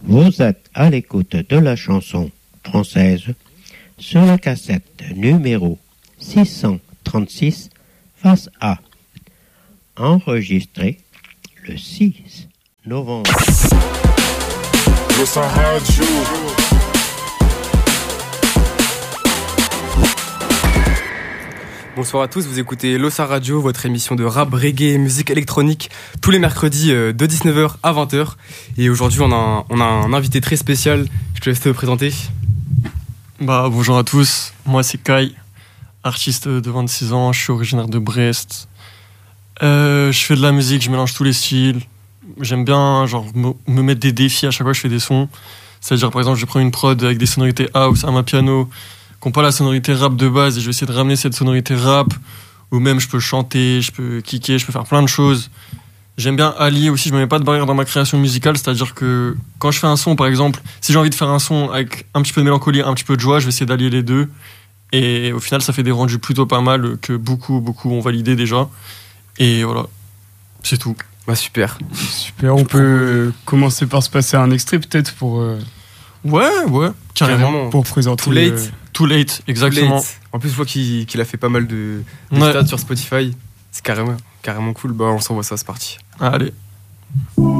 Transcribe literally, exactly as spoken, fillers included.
Vous êtes à l'écoute de la chanson française sur la cassette numéro six cent trente-six face A, enregistrée le six novembre. Losa Radio. Bonsoir à tous, vous écoutez Losa Radio, votre émission de rap, reggae et musique électronique tous les mercredis de dix-neuf heures à vingt heures. Et aujourd'hui on a, un, on a un invité très spécial, je te laisse te présenter. Bah bonjour à tous, moi c'est Kai, artiste de vingt-six ans, je suis originaire de Brest. Euh, je fais de la musique, je mélange tous les styles. J'aime bien genre me, me mettre des défis à chaque fois que je fais des sons. C'est-à-dire par exemple je prends une prod avec des sonorités house à ma piano, qui n'ont pas la sonorité rap de base, et je vais essayer de ramener cette sonorité rap, ou même je peux chanter, je peux kicker, je peux faire plein de choses. J'aime bien allier aussi, je me mets pas de barrière dans ma création musicale, c'est-à-dire que quand je fais un son, par exemple, si j'ai envie de faire un son avec un petit peu de mélancolie, un petit peu de joie, je vais essayer d'allier les deux, et au final ça fait des rendus plutôt pas mal, que beaucoup, beaucoup ont validé déjà, et voilà, c'est tout. Bah super. Super, on peut commencer par se passer un extrait peut-être pour... Euh... Ouais, ouais, carrément. carrément. Pour présenter... Too Late. Euh... Too Late, exactement. Too Late. En plus, je vois qu'il, qu'il a fait pas mal de, de ouais. stats sur Spotify. C'est carrément, carrément cool. Bah, on s'envoie ça, c'est parti. Allez.